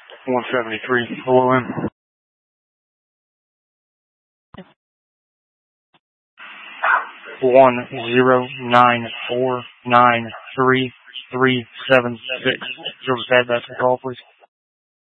173. Hello, in. 1094933376. You'll just add that to the call, please.